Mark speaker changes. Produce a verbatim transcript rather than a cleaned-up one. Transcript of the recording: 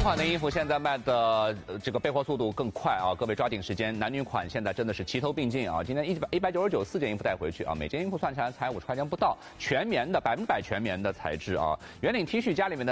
Speaker 1: 款的衣服现在卖的呃这个备货速度更快啊，各位抓紧时间。男女款现在真的是齐头并进啊！今天一百一百九十九四件衣服带回去啊，每件衣服算下来才五十块钱不到，全棉的百分之百全棉的材质啊，圆领 T 恤家里面的。